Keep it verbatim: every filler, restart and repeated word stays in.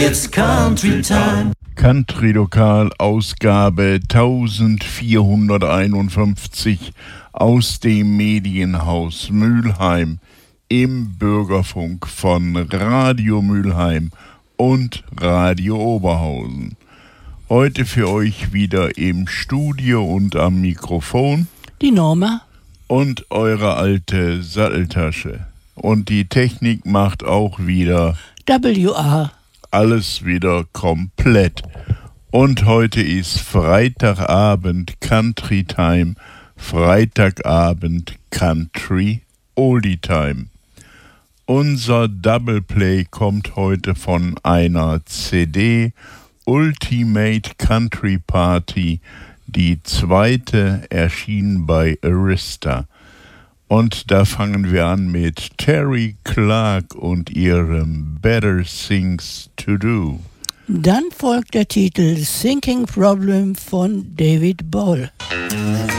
It's Country Time. Country Lokal Ausgabe vierzehnhunderteinundfünfzig aus dem Medienhaus Mülheim im Bürgerfunk von Radio Mülheim und Radio Oberhausen. Heute für euch wieder im Studio und am Mikrofon die Norma und eure alte Satteltasche. Und die Technik macht auch wieder W A. Alles wieder komplett. Und heute ist Freitagabend Country Time, Freitagabend Country Oldie Time. Unser Double Play kommt heute von einer C D, Ultimate Country Party, die zweite erschien bei Arista. Und da fangen wir an mit Terry Clark und ihrem Better Things to Do. Dann folgt der Titel Thinking Problem von David Ball.